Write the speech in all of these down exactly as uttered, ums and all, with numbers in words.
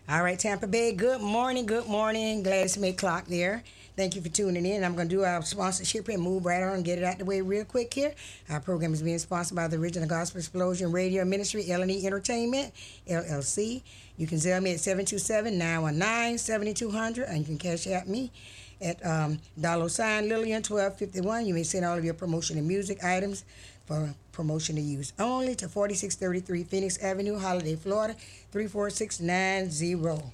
All right, Tampa Bay, good morning, good morning. Gladys May Clock there. Thank you for tuning in. I'm going to do our sponsorship and move right on and get it out the way real quick here. Our program is being sponsored by the Original Gospel Explosion Radio Ministry, L and E Entertainment, L L C. You can zell me at seven two seven, nine one nine, seven two zero zero, and you can cash out me at um, dollar sign Lillian twelve fifty-one. You may send all of your promotion and music items for promotion to use only to forty-six thirty-three Phoenix Avenue, Holiday, Florida, three four six nine zero.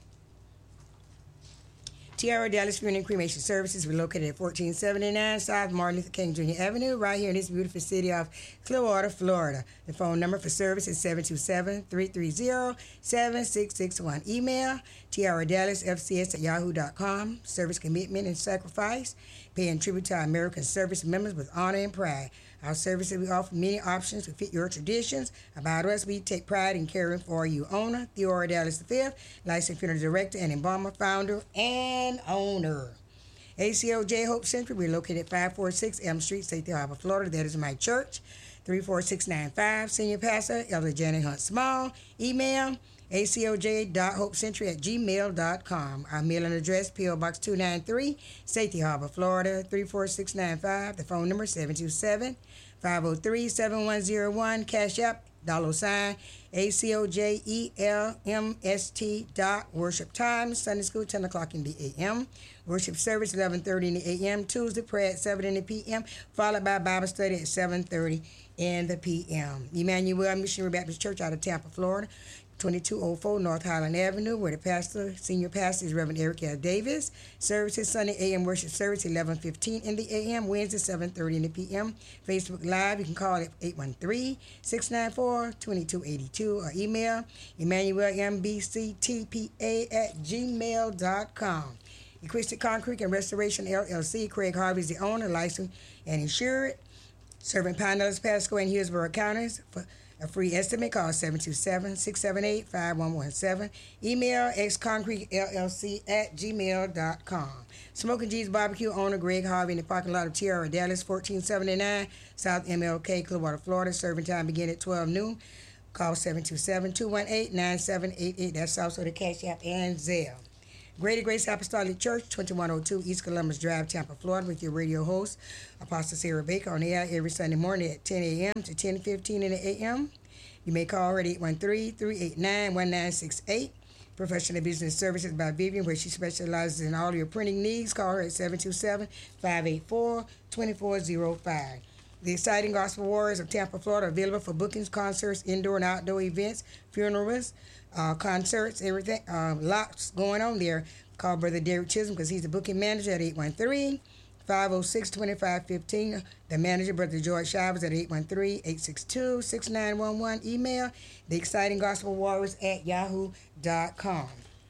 Tiara Dallas Funeral and Cremation Services. We're located at fourteen seventy-nine South Martin Luther King Junior Avenue, right here in this beautiful city of Clearwater, Florida. The phone number for service is seven two seven, three three zero, seven six six one. Email tiara dallas f c s at yahoo dot com. Service commitment and sacrifice. Paying tribute to our American service members with honor and pride. Our services, we offer many options to fit your traditions. About us, we take pride in caring for you. Owner, Theodore Dallas the fifth, licensed funeral director and embalmer, founder, and owner. A C O J Hope Central, we're located at five forty-six Elm Street, St. Harbor, Florida. That is my church. three four six nine five, Senior Pastor, Elder Janet Hunt Small. Email, a c o j dot hope century at gmail dot com. Our mailing address, P O Box two ninety-three, Safety Harbor, Florida, three four six nine five. The phone number, seven two seven, five oh three, seven one oh one. Cash App, dollar sign, A C O J E L M S T dot. Worship time, Sunday school, ten o'clock in the a m. Worship service, eleven thirty in the a m. Tuesday, prayer at seven in the p m, followed by Bible study at seven thirty in the p m. Emmanuel Missionary Baptist Church out of Tampa, Florida. twenty-two oh four North Highland Avenue, where the pastor, senior pastor is Reverend Eric L. Davis. Services Sunday A M worship service eleven fifteen in the a m, Wednesday seven thirty in the p m. Facebook Live, you can call it eight one three, six nine four, two two eight two or email Emmanuel M B C T P A at gmail dot com. Equistic Concrete and Restoration L L C, Craig Harvey is the owner, licensed and insured. Serving Pinellas, Pasco, and Hillsborough counties. For a free estimate, call seven two seven, six seven eight, five one one seven. Email xconcretellc at gmail dot com. Smoking G's Barbecue owner Greg Harvey in the parking lot of Tiara Dallas, fourteen seventy-nine South M L K, Clearwater, Florida. Serving time begin at twelve noon. Call seven two seven, two one eight, nine seven eight eight. That's also the Cash App and Zelle. Greater Grace Apostolic Church, twenty-one oh two East Columbus Drive, Tampa, Florida, with your radio host, Apostle Sarah Baker, on the air every Sunday morning at ten a m to ten fifteen in the a m. You may call her at eight one three, three eight nine, one nine six eight. Professional Business Services by Vivian, where she specializes in all your printing needs. Call her at seven two seven, five eight four, two four zero five. The Exciting Gospel Warriors of Tampa, Florida, available for bookings, concerts, indoor and outdoor events, funerals, uh, concerts, everything. Uh, lots going on there. Call Brother Derek Chisholm because he's the booking manager at eight one three, five oh six, two five one five. The manager, Brother George Shivers, at eight one three, eight six two, six nine one one. Email the Exciting Gospel Warriors at yahoo dot com.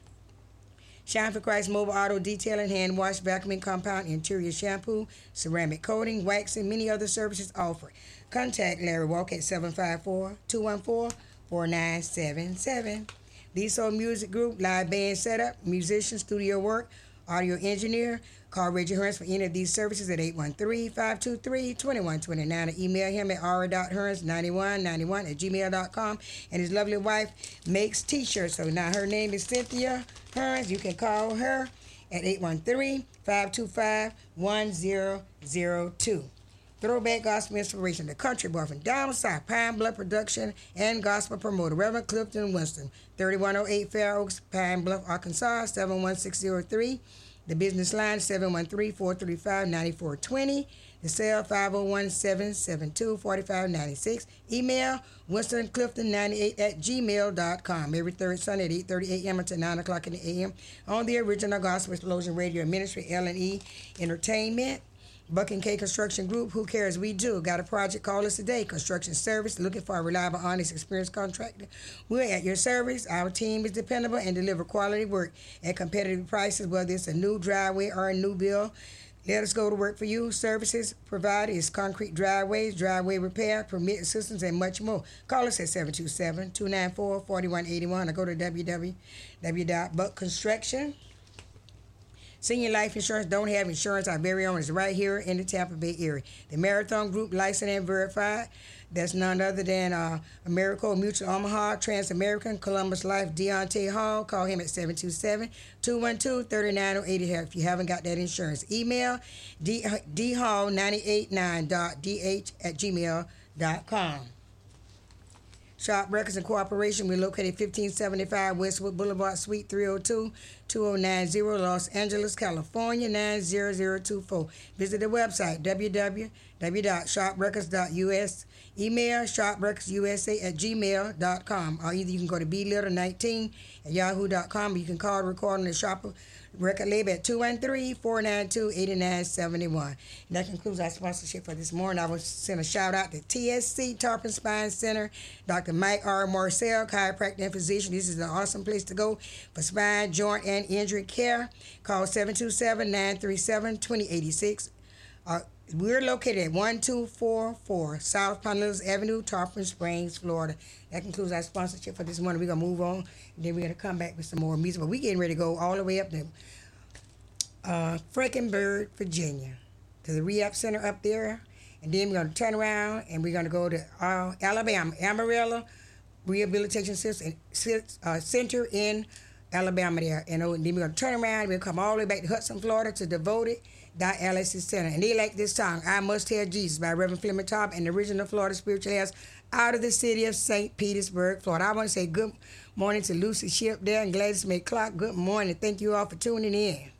Shine for Christ Mobile Auto Detailing, Hand Wash, Vacuuming, Compound, Interior Shampoo, Ceramic Coating, Waxing, many other services offered. Contact Larry Walk at seven five four, two one four, four nine seven seven. Lee Soul Music Group, live band setup, musician, studio work, audio engineer. Call Reggie Hearns for any of these services at eight one three, five two three, two one two nine or email him at r dot hearns nine one nine one at gmail dot com. And his lovely wife makes t-shirts. So now her name is Cynthia Hearns. You can call her at eight one three, five two five, one zero zero two. Throwback Gospel Inspiration, the country boy from down south, Pine Bluff Production and Gospel Promoter, Reverend Clifton Winston, thirty-one oh eight Fair Oaks, Pine Bluff, Arkansas, seven one six zero three. The business line, seven one three, four three five, nine four two zero. The cell, five oh one, seven seven two, four five nine six. Email, winston clifton ninety-eight at gmail dot com. Every third Sunday at eight thirty a m until nine o'clock in the a m on the Original Gospel Explosion Radio Ministry, L and E Entertainment. Buck and K Construction Group, who cares? We do. Got a project? Call us today. Construction service, looking for a reliable, honest, experienced contractor. We're at your service. Our team is dependable and deliver quality work at competitive prices, whether it's a new driveway or a new build. Let us go to work for you. Services provided is concrete driveways, driveway repair, permit assistance, and much more. Call us at seven two seven, two nine four, four one eight one or go to w w w dot buck construction Senior life insurance, don't have insurance. Our very own is right here in the Tampa Bay area. The Marathon Group, licensed and verified. That's none other than uh, Americo Mutual Omaha, Trans-American, Columbus Life, Deontay Hall. Call him at seven two seven, two one two, three nine zero eight if you haven't got that insurance. Email d hall nine eight nine dot d h at gmail dot com. Sharp Records Incorporation. We're located fifteen seventy-five Westwood Boulevard, Suite three oh two, two oh nine oh, Los Angeles, California, nine zero zero two four. Visit the website, w w w dot sharp records dot u s. Email sharprecords.usa at gmail dot com. Or either you can go to b little nineteen at yahoo dot com, or you can call, record on the Sharp Record label at two one three, four nine two, eight nine seven one. And that concludes our sponsorship for this morning. I will send a shout out to T S C Tarpon Spine Center, Doctor Mike R. Marcel, chiropractor and physician. This is an awesome place to go for spine, joint, and injury care. Call seven two seven, nine three seven, two oh eight six. Uh, we're located at one two four four South Pinellas Avenue, Tarpon Springs, Florida. That concludes our sponsorship for this morning. We're going to move on, and then we're going to come back with some more music. But we're getting ready to go all the way up to uh, Frankenberg, Virginia, to the Rehab Center up there. And then we're going to turn around, and we're going to go to uh, Alabama, Amarillo Rehabilitation uh, Center in Alabama there. And then we're going to turn around, and we'll come all the way back to Hudson, Florida, to Devoted Dialysis Center. And they like this song, I Must Tell Jesus, by Reverend Fleming Top and the original Florida Spiritual House out of the city of Saint Petersburg, Florida. I want to say good morning to Lucy Ship there and Gladys May Clark. Good morning. Thank you all for tuning in.